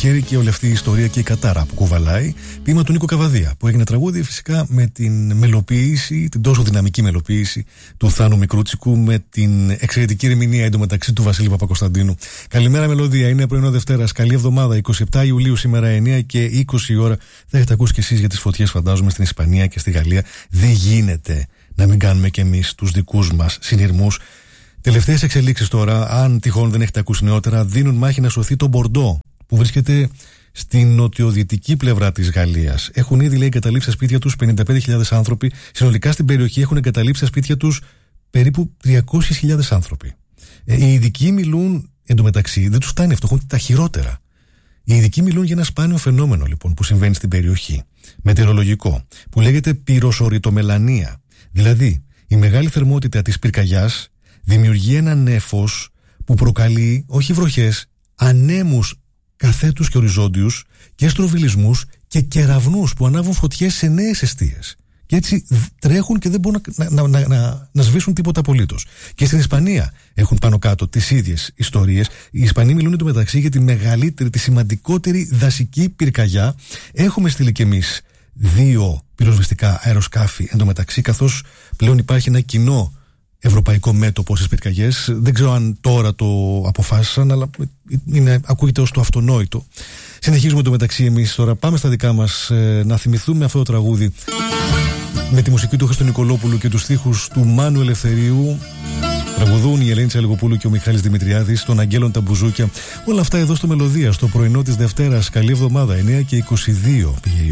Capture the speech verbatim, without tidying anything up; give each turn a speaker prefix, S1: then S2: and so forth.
S1: χέρι και όλη αυτή η ιστορία και η κατάρα που κουβαλάει. Ποίημα του Νίκο Καβαδία, που έγινε τραγούδι φυσικά με την μελοποίηση, την τόσο δυναμική μελοποίηση του Θάνου Μικρούτσικου, με την εξαιρετική ερμηνεία εντωμεταξύ του Βασίλη Παπακοσταντίνου. Καλημέρα, μελωδία. Είναι πρωινό Δευτέρα. Καλή εβδομάδα. είκοσι επτά Ιουλίου, σήμερα εννιά και είκοσι η ώρα. Θα έχετε ακούσει κι εσείς για τις φωτιές, φαντάζομαι, στην Ισπανία και στη Γαλλία. Δεν γίνεται να μην κάνουμε κι εμείς τους δικούς μας συνειρμούς. Τελευταίες εξελίξεις τώρα, αν τυχόν δεν έχετε ακούσει νεότερα, δίνουν μάχη να σωθεί το Μπορντό, που βρίσκεται στην νοτιοδυτική πλευρά της Γαλλίας. Έχουν ήδη, λέει, εγκαταλείψει τα σπίτια τους πενήντα πέντε χιλιάδες άνθρωποι. Συνολικά στην περιοχή έχουν εγκαταλείψει τα σπίτια τους περίπου τριακόσιες χιλιάδες άνθρωποι. Ε, οι ειδικοί μιλούν, εντωμεταξύ, δεν τους φτάνει αυτό, έχουν τα χειρότερα. Οι ειδικοί μιλούν για ένα σπάνιο φαινόμενο, λοιπόν, που συμβαίνει στην περιοχή, μετεωρολογικό, που λέγεται πυροσωριτομελανία. Δηλαδή, η μεγάλη θερμότητα της πυρκαγιάς δημιουργεί ένα νέφος που προκαλεί όχι βροχές, ανέμους καθέτους και οριζόντιους και στροβιλισμούς και κεραυνούς που ανάβουν φωτιές σε νέες εστίες. Και έτσι τρέχουν και δεν μπορούν να, να, να, να, να σβήσουν τίποτα απολύτως. Και στην Ισπανία έχουν πάνω κάτω τις ίδιες ιστορίες. Οι Ισπανοί μιλούν εντωμεταξύ για τη μεγαλύτερη, τη σημαντικότερη δασική πυρκαγιά. Έχουμε στείλει κι εμείς δύο πυροσβεστικά αεροσκάφη εντωμεταξύ, καθώς πλέον υπάρχει ένα κοινό ευρωπαϊκό μέτωπο στις πυρκαγιές. Δεν ξέρω αν τώρα το αποφάσισαν, αλλά είναι, ακούγεται ως το αυτονόητο. Συνεχίζουμε εντωμεταξύ εμείς τώρα. Πάμε στα δικά μας, ε, να θυμηθούμε αυτό το τραγούδι με τη μουσική του Χριστού Νικολόπουλου και τους στίχους του Μάνου Ελευθερίου. Τραγουδούν η Ελένη Τσαλιγοπούλου και ο Μιχάλης Δημητριάδης, των Αγγέλων τα Μπουζούκια. Όλα αυτά εδώ στο Μελωδία, στο πρωινό της Δευτέρας. Καλή εβδομάδα, εννιά και είκοσι δύο πήγε η